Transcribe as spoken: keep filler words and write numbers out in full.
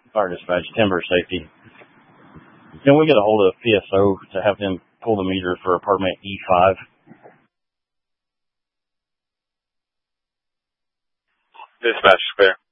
Fire dispatch, timber safety. Can we get a hold of P S O to have them pull the meter for apartment E five? Dispatch, fair.